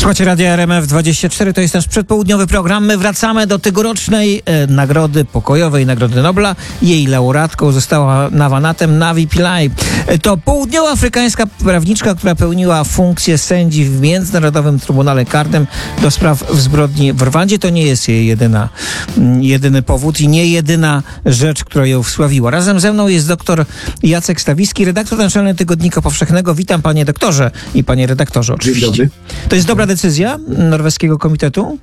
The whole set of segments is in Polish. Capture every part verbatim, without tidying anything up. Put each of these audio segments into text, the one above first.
Słuchajcie Radia R M F dwadzieścia cztery, to jest nasz przedpołudniowy program. My wracamy do tegorocznej e, Nagrody Pokojowej, Nagrody Nobla. Jej laureatką została Nawanatem Navi Pillay. E, to południowoafrykańska prawniczka, która pełniła funkcję sędzi w Międzynarodowym Trybunale Karnym do spraw zbrodni w Rwandzie. To nie jest jej jedyna, jedyny powód i nie jedyna rzecz, która ją wsławiła. Razem ze mną jest doktor Jacek Stawiski, redaktor naczelny Tygodnika Powszechnego. Witam panie doktorze i panie redaktorze oczywiście. Dzień dobry. To jest dobra decyzja norweskiego komitetu?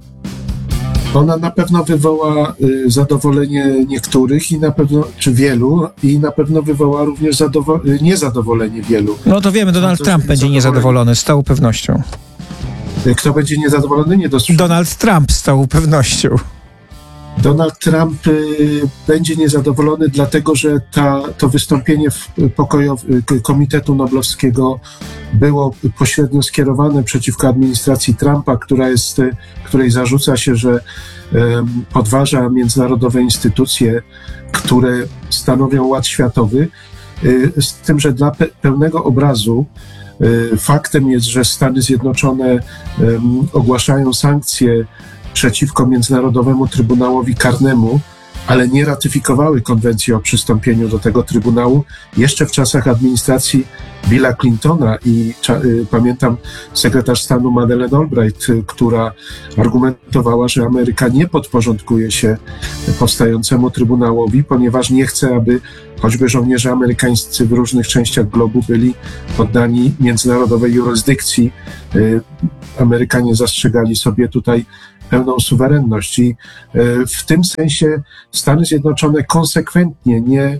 Ona na pewno wywoła y, zadowolenie niektórych i na pewno, czy wielu, i na pewno wywoła również zadowo- y, niezadowolenie wielu. No to wiemy, Donald Trump będzie niezadowolony z całą pewnością. Y, Kto będzie niezadowolony? Nie dostrzegł. Donald Trump z całą pewnością. Donald Trump y, będzie niezadowolony, dlatego że ta, to wystąpienie w pokojow- y, Komitetu Noblowskiego było pośrednio skierowane przeciwko administracji Trumpa, która jest, y, której zarzuca się, że y, podważa międzynarodowe instytucje, które stanowią ład światowy. Y, z tym, że dla pe- pełnego obrazu y, faktem jest, że Stany Zjednoczone y, ogłaszają sankcje przeciwko Międzynarodowemu Trybunałowi Karnemu, ale nie ratyfikowały konwencji o przystąpieniu do tego Trybunału jeszcze w czasach administracji Billa Clintona i y, pamiętam sekretarz stanu Madeleine Albright, y, która argumentowała, że Ameryka nie podporządkuje się powstającemu Trybunałowi, ponieważ nie chce, aby choćby żołnierze amerykańscy w różnych częściach globu byli poddani międzynarodowej jurysdykcji. Y, Amerykanie zastrzegali sobie tutaj pełną suwerenność i w tym sensie Stany Zjednoczone konsekwentnie nie,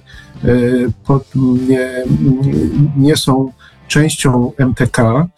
nie, nie są częścią M T K,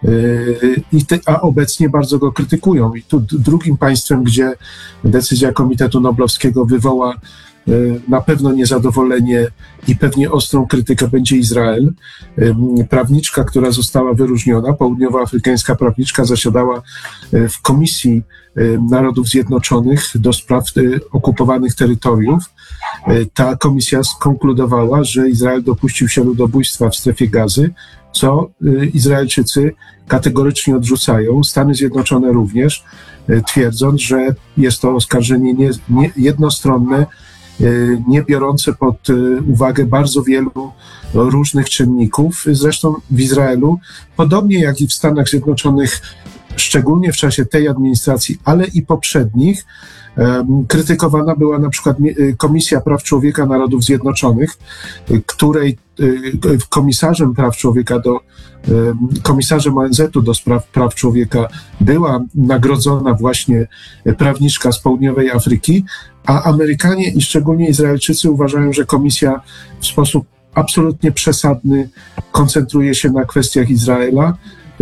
i te, a obecnie bardzo go krytykują. I tu drugim państwem, gdzie decyzja Komitetu Noblowskiego wywoła na pewno niezadowolenie i pewnie ostrą krytykę, będzie Izrael. Prawniczka, która została wyróżniona, południowoafrykańska prawniczka, zasiadała w Komisji Narodów Zjednoczonych do spraw okupowanych terytoriów. Ta komisja skonkludowała, że Izrael dopuścił się ludobójstwa w strefie Gazy, co Izraelczycy kategorycznie odrzucają. Stany Zjednoczone również, twierdząc, że jest to oskarżenie nie, nie, jednostronne, nie biorące pod uwagę bardzo wielu różnych czynników. Zresztą w Izraelu, podobnie jak i w Stanach Zjednoczonych, szczególnie w czasie tej administracji, ale i poprzednich, krytykowana była na przykład Komisja Praw Człowieka Narodów Zjednoczonych, której komisarzem praw człowieka do, komisarzem O N Z-u do spraw praw człowieka była nagrodzona właśnie prawniczka z południowej Afryki, a Amerykanie i szczególnie Izraelczycy uważają, że komisja w sposób absolutnie przesadny koncentruje się na kwestiach Izraela,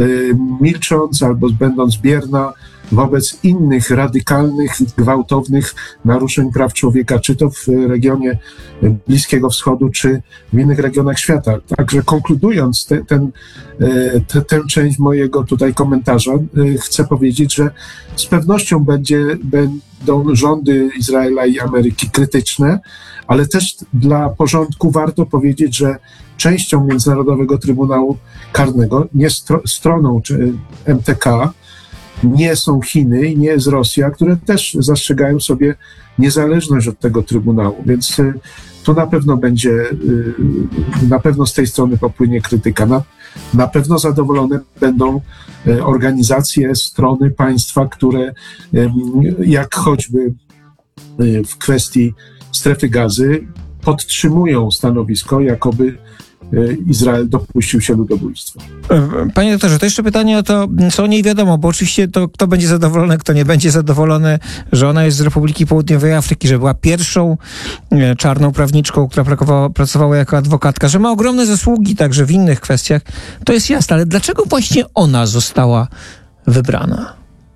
milcząc albo będąc bierna wobec innych radykalnych, gwałtownych naruszeń praw człowieka, czy to w regionie Bliskiego Wschodu, czy w innych regionach świata. Także konkludując te, ten, te, tę część mojego tutaj komentarza, chcę powiedzieć, że z pewnością będzie, będą rządy Izraela i Ameryki krytyczne, ale też dla porządku warto powiedzieć, że częścią Międzynarodowego Trybunału Karnego, nie stro, stroną czy M T K, nie są Chiny i nie jest Rosja, które też zastrzegają sobie niezależność od tego Trybunału. Więc y, tu na pewno będzie, y, na pewno z tej strony popłynie krytyka. Na, na pewno zadowolone będą y, organizacje, strony, państwa, które y, jak choćby y, w kwestii strefy Gazy podtrzymują stanowisko, jakoby Izrael dopuścił się ludobójstwa. Panie doktorze, to jeszcze pytanie o to, co nie wiadomo, bo oczywiście to kto będzie zadowolony, kto nie będzie zadowolony, że ona jest z Republiki Południowej Afryki, że była pierwszą czarną prawniczką, która pracowała, pracowała jako adwokatka, że ma ogromne zasługi także w innych kwestiach, to jest jasne, ale dlaczego właśnie ona została wybrana?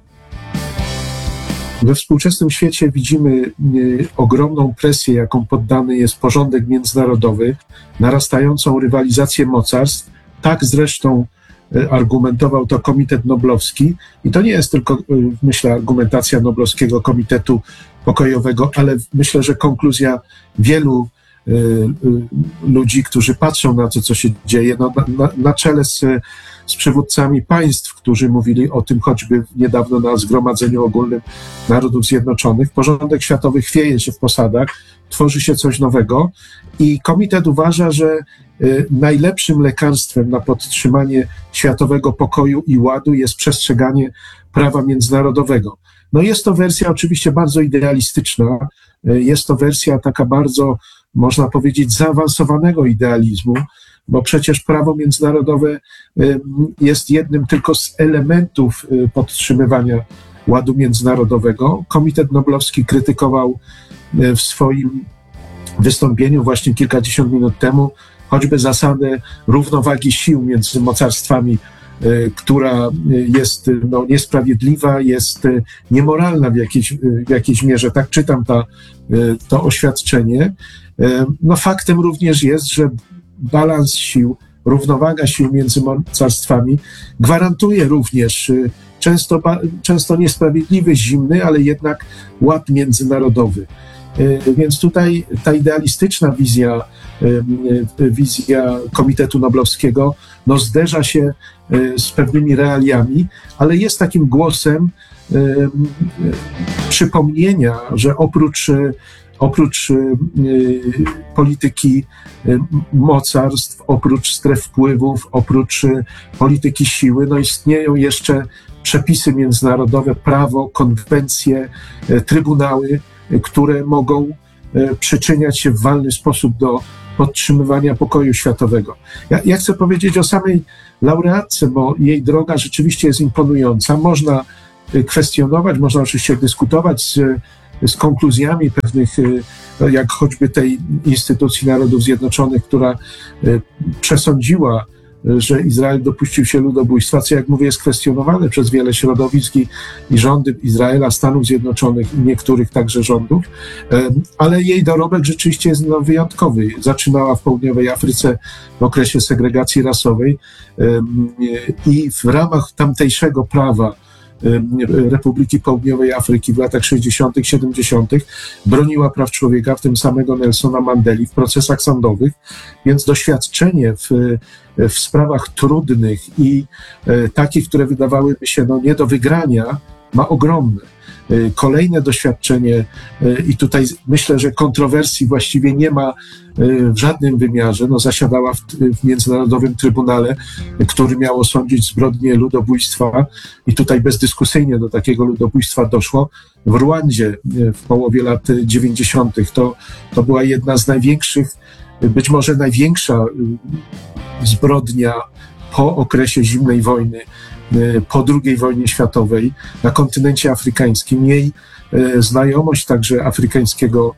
We współczesnym świecie widzimy y, ogromną presję, jaką poddany jest porządek międzynarodowy, narastającą rywalizację mocarstw. Tak zresztą y, argumentował to Komitet Noblowski. I to nie jest tylko, y, myślę, argumentacja Noblowskiego Komitetu Pokojowego, ale myślę, że konkluzja wielu y, y, ludzi, którzy patrzą na to, co się dzieje, no, na, na czele z, z przywódcami państw, którzy mówili o tym choćby niedawno na Zgromadzeniu Ogólnym Narodów Zjednoczonych. Porządek światowy chwieje się w posadach, tworzy się coś nowego i komitet uważa, że y, najlepszym lekarstwem na podtrzymanie światowego pokoju i ładu jest przestrzeganie prawa międzynarodowego. No jest to wersja oczywiście bardzo idealistyczna, y, jest to wersja taka bardzo, można powiedzieć, zaawansowanego idealizmu, bo przecież prawo międzynarodowe y, jest jednym tylko z elementów y, podtrzymywania ładu międzynarodowego. Komitet Noblowski krytykował y, w swoim wystąpieniu właśnie kilkadziesiąt minut temu choćby zasadę równowagi sił między mocarstwami, y, która jest no, niesprawiedliwa, jest y, niemoralna w jakiejś, y, w jakiejś mierze. Tak czytam ta, y, to oświadczenie. Y, no faktem również jest, że balans sił, równowaga sił między mocarstwami gwarantuje również y, często, ba, często niesprawiedliwy, zimny, ale jednak ład międzynarodowy. Więc tutaj ta idealistyczna wizja, wizja Komitetu Noblowskiego no zderza się z pewnymi realiami, ale jest takim głosem przypomnienia, że oprócz, oprócz polityki mocarstw, oprócz stref wpływów, oprócz polityki siły, no istnieją jeszcze przepisy międzynarodowe, prawo, konwencje, trybunały, które mogą przyczyniać się w walny sposób do podtrzymywania pokoju światowego. Ja, ja chcę powiedzieć o samej laureatce, bo jej droga rzeczywiście jest imponująca. Można kwestionować, można oczywiście dyskutować z, z konkluzjami pewnych, jak choćby tej instytucji Narodów Zjednoczonych, która przesądziła, że Izrael dopuścił się ludobójstwa, co jak mówię jest kwestionowane przez wiele środowisk i, i rządy Izraela, Stanów Zjednoczonych i niektórych także rządów, ale jej dorobek rzeczywiście jest no, wyjątkowy. Zaczynała w południowej Afryce w okresie segregacji rasowej i w ramach tamtejszego prawa Republiki Południowej Afryki w latach sześćdziesiątych, siedemdziesiątych broniła praw człowieka, w tym samego Nelsona Mandeli, w procesach sądowych, więc doświadczenie w, w sprawach trudnych i e, takich, które wydawałyby się no, nie do wygrania, ma ogromne. E, kolejne doświadczenie e, i tutaj myślę, że kontrowersji właściwie nie ma e, w żadnym wymiarze. No, zasiadała w, w Międzynarodowym Trybunale, który miał osądzić zbrodnie ludobójstwa i tutaj bezdyskusyjnie do takiego ludobójstwa doszło. W Ruandzie e, w połowie lat dziewięćdziesiątych to, to była jedna z największych, być może największa e, zbrodnia po okresie zimnej wojny, po drugiej wojnie światowej na kontynencie afrykańskim. Jej znajomość także afrykańskiego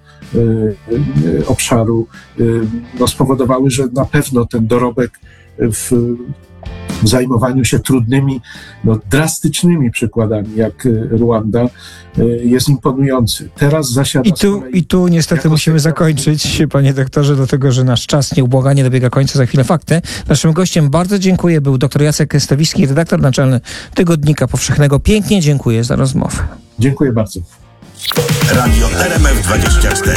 obszaru no, spowodowały, że na pewno ten dorobek w, w zajmowaniu się trudnymi, no, drastycznymi przykładami, jak Ruanda, jest imponujący. Teraz zasiada... I tu, i tu niestety musimy zakończyć, panie doktorze, dlatego że nasz czas nieubłaganie dobiega końca, za chwilę fakty. Naszym gościem, bardzo dziękuję, był dr Jacek Stawiski, redaktor naczelny Tygodnika Powszechnego. Pięknie dziękuję za rozmowę. Dziękuję bardzo. Radio R M F dwadzieścia cztery.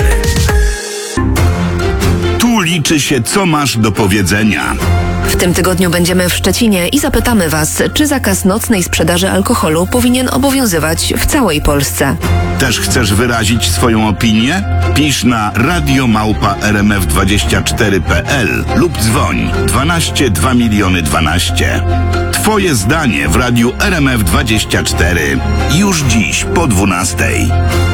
Tu liczy się, co masz do powiedzenia. W tym tygodniu będziemy w Szczecinie i zapytamy Was, czy zakaz nocnej sprzedaży alkoholu powinien obowiązywać w całej Polsce. Też chcesz wyrazić swoją opinię? Pisz na radio małpa r m f dwadzieścia cztery kropka p l lub dzwoń dwanaście dwa miliony dwanaście. Twoje zdanie w radiu R M F dwadzieścia cztery już dziś po dwunastej.